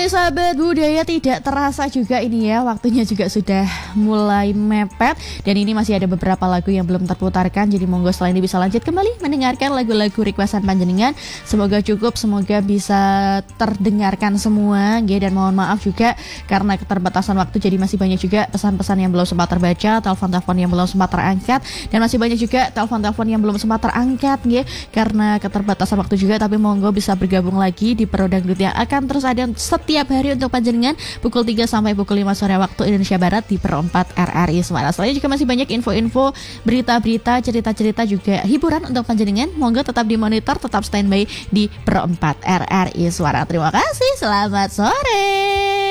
nih sahabat budaya, tidak terasa juga ini ya, waktunya juga sudah mulai mepet. Dan ini masih ada beberapa lagu yang belum terputarkan, jadi monggo setelah ini bisa lanjut kembali mendengarkan lagu-lagu requestan panjenengan. Semoga cukup, semoga bisa terdengarkan semua ya. Dan mohon maaf juga karena keterbatasan waktu, jadi masih banyak juga pesan-pesan yang belum sempat terbaca, telepon-telepon yang belum sempat terangkat, dan masih banyak juga telepon-telepon yang belum sempat terangkat ya, karena keterbatasan waktu juga. Tapi monggo bisa bergabung lagi di Perodang Dut yang akan terus ada setiap hari untuk panjenengan pukul 3 sampai pukul 5 sore waktu Indonesia Barat di Per 4 RRI Semarang. Selanjutnya juga masih banyak info-info, berita-berita, cerita-cerita, juga hiburan untuk panjenengan. Monggo tetap dimonitor, tetap standby di Per 4 RRI Semarang. Terima kasih, selamat sore.